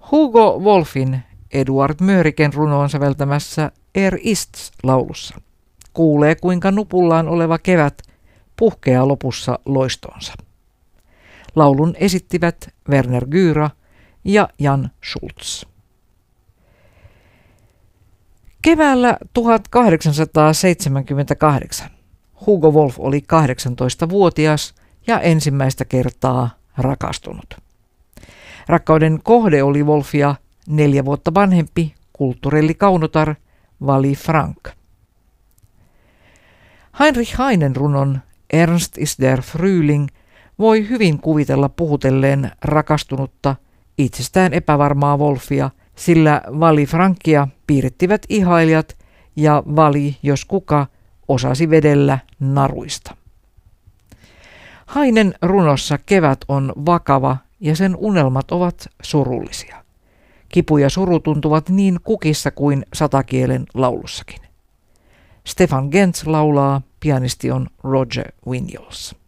Hugo Wolfin Eduard Mörike runoon säveltämässä Er Ist-laulussa kuulee, kuinka nupullaan oleva kevät puhkeaa lopussa loistonsa. Laulun esittivät Werner Gyra ja Jan Schultz. Keväällä 1878 Hugo Wolf oli 18-vuotias ja ensimmäistä kertaa rakastunut. Rakkauden kohde oli Wolfia 4 vuotta vanhempi kulttuurellikaunotar Wally Frank. Heinrich Heinen runon Ernst ist der Frühling voi hyvin kuvitella puhutelleen rakastunutta, itsestään epävarmaa Wolfia, sillä Wally Frankia piirittivät ihailijat ja Wally, jos kuka, osasi vedellä naruista. Heinen runossa kevät on vakava ja sen unelmat ovat surullisia. Kipu ja suru tuntuvat niin kukissa kuin satakielen laulussakin. Stefan Gentz laulaa, pianisti on Roger Winyols.